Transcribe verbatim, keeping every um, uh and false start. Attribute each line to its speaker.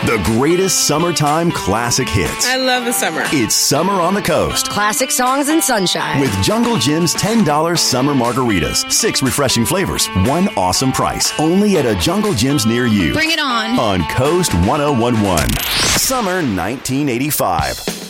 Speaker 1: The greatest summertime classic hits.
Speaker 2: I love the summer.
Speaker 1: It's Summer on the Coast.
Speaker 3: Classic songs and sunshine.
Speaker 1: With Jungle Jim's ten dollars summer margaritas. Six refreshing flavors. One awesome price. Only at a Jungle Jim's near you.
Speaker 4: Bring it on.
Speaker 1: On Coast ten eleven. Summer nineteen eighty-five.